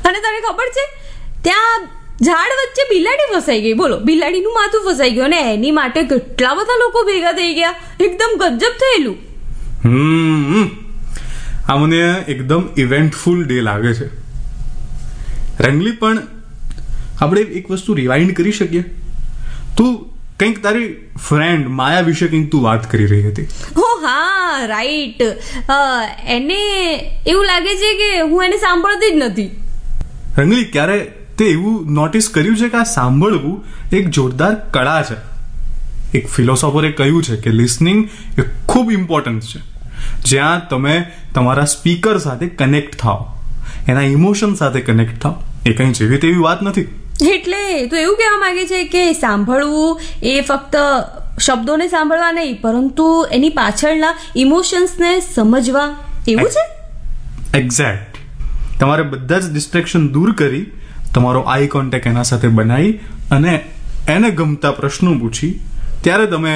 અને તને ખબર છે ત્યાં ઝાડ વચ્ચે બિલાડી ફસાઈ ગઈ. બોલો, બિલાડીનું માથું ફસાઈ ગયું અને એની માટે કેટલા બધા લોકો ભેગા થઈ ગયા. એકદમ ગજબ થયેલું. આ મને એકદમ ઇવેન્ટફુલ ડે લાગે છે. રંગલી, પણ આપણે એક વસ્તુ રિવાઇન્ડ કરી શકીએ? તું કંઈક તારી ફ્રેન્ડ માયા વિશે કંઈક તું વાત કરી રહી હતી. ઓ હા, રાઈટ. એને એવું લાગે છે કે હું એને સાંભળતી જ નથી. રંગલી, ક્યારે તે એવું નોટિસ કર્યું છે કે આ સાંભળવું એક જોરદાર કળા છે? એક ફિલોસોફરે કહ્યું છે કે લિસનિંગ એ ખૂબ ઇમ્પોર્ટન્ટ છે. જ્યાં તમે તમારા સ્પીકર સાથે કનેક્ટ થાઓ, એના ઇમોશન સાથે કનેક્ટ થાઓ. એ કંઈ જેવી તેવી વાત નથી. એટલે તું એવું કહેવા માંગે છે કે સાંભળવું એ ફક્ત શબ્દોને સાંભળવા નહીં, પરંતુ એની પાછળના ઇમોશન્સને સમજવા, એવું છે? એક્ઝેક્ટ. તમારે બધા જ ડિસ્ટ્રેક્શન દૂર કરી તમારો આઈ કોન્ટેક્ટ એના સાથે બનાવી અને એને ગમતા પ્રશ્નો પૂછી, ત્યારે તમે